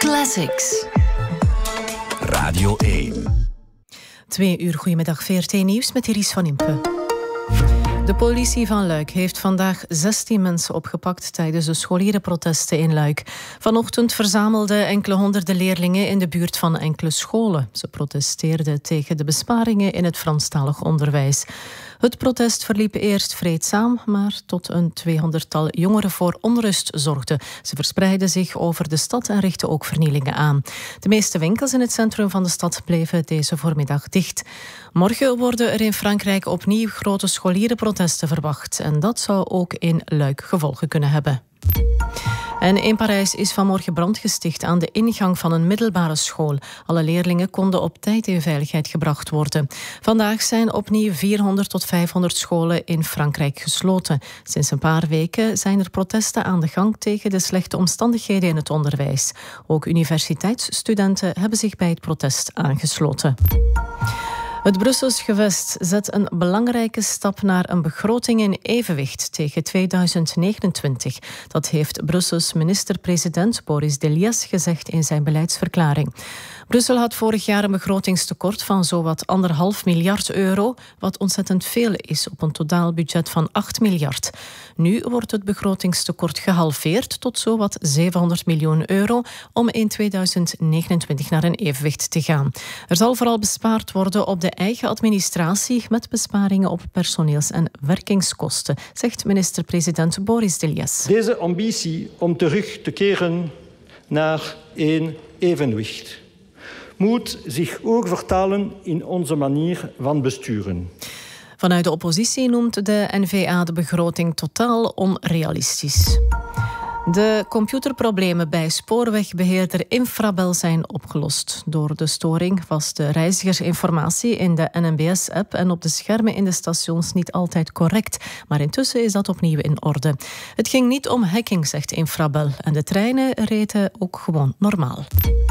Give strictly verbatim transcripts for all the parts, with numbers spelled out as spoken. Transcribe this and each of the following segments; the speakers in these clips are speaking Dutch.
Classics. Radio één. Twee uur, goedemiddag, V R T Nieuws met Iris van Impe. De politie van Luik heeft vandaag zestien mensen opgepakt tijdens de scholierenprotesten in Luik. Vanochtend verzamelden enkele honderden leerlingen in de buurt van enkele scholen. Ze protesteerden tegen de besparingen in het Franstalig onderwijs. Het protest verliep eerst vreedzaam, maar tot een tweehonderdtal jongeren voor onrust zorgde. Ze verspreidden zich over de stad en richtten ook vernielingen aan. De meeste winkels in het centrum van de stad bleven deze voormiddag dicht. Morgen worden er in Frankrijk opnieuw grote scholierenprotesten verwacht. En dat zou ook in Luik gevolgen kunnen hebben. En in Parijs is vanmorgen brand gesticht aan de ingang van een middelbare school. Alle leerlingen konden op tijd in veiligheid gebracht worden. Vandaag zijn opnieuw vierhonderd tot vijfhonderd scholen in Frankrijk gesloten. Sinds een paar weken zijn er protesten aan de gang tegen de slechte omstandigheden in het onderwijs. Ook universiteitsstudenten hebben zich bij het protest aangesloten. Het Brussels gewest zet een belangrijke stap naar een begroting in evenwicht tegen tweeduizend negenentwintig. Dat heeft Brussels minister-president Boris Delias gezegd in zijn beleidsverklaring. Brussel had vorig jaar een begrotingstekort van zowat anderhalf miljard euro, wat ontzettend veel is op een totaalbudget van acht miljard. Nu wordt het begrotingstekort gehalveerd tot zowat zevenhonderd miljoen euro om in tweeduizend negenentwintig naar een evenwicht te gaan. Er zal vooral bespaard worden op de eigen administratie met besparingen op personeels- en werkingskosten, zegt minister-president Boris Delias. Deze ambitie om terug te keren naar een evenwicht moet zich ook vertalen in onze manier van besturen. Vanuit de oppositie noemt de N V A de begroting totaal onrealistisch. De computerproblemen bij spoorwegbeheerder Infrabel zijn opgelost. Door de storing was de reizigersinformatie in de N M B S-app en op de schermen in de stations niet altijd correct. Maar intussen is dat opnieuw in orde. Het ging niet om hacking, zegt Infrabel. En de treinen reden ook gewoon normaal.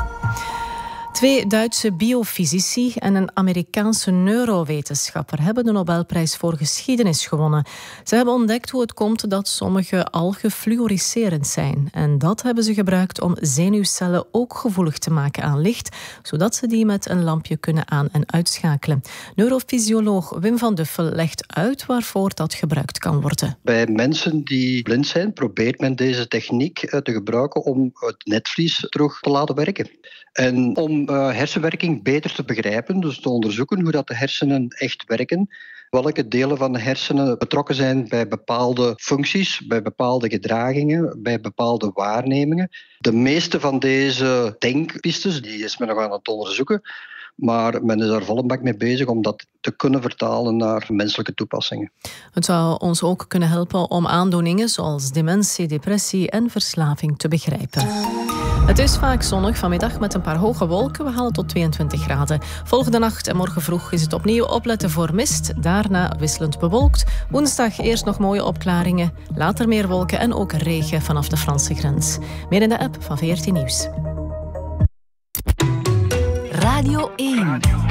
Twee Duitse biofysici en een Amerikaanse neurowetenschapper hebben de Nobelprijs voor geschiedenis gewonnen. Ze hebben ontdekt hoe het komt dat sommige algen fluoriserend zijn. En dat hebben ze gebruikt om zenuwcellen ook gevoelig te maken aan licht, zodat ze die met een lampje kunnen aan- en uitschakelen. Neurofysioloog Wim van Duffel legt uit waarvoor dat gebruikt kan worden. Bij mensen die blind zijn, probeert men deze techniek te gebruiken om het netvlies terug te laten werken. En om uh, hersenwerking beter te begrijpen, dus te onderzoeken hoe dat de hersenen echt werken, welke delen van de hersenen betrokken zijn bij bepaalde functies, bij bepaalde gedragingen, bij bepaalde waarnemingen. De meeste van deze denkpistes die is men nog aan het onderzoeken, maar men is daar volle bak mee bezig om dat te kunnen vertalen naar menselijke toepassingen. Het zou ons ook kunnen helpen om aandoeningen zoals dementie, depressie en verslaving te begrijpen. Het is vaak zonnig vanmiddag met een paar hoge wolken. We halen tot tweeëntwintig graden. Volgende nacht en morgen vroeg is het opnieuw opletten voor mist. Daarna wisselend bewolkt. Woensdag eerst nog mooie opklaringen. Later meer wolken en ook regen vanaf de Franse grens. Meer in de app van V R T Nieuws. Radio één.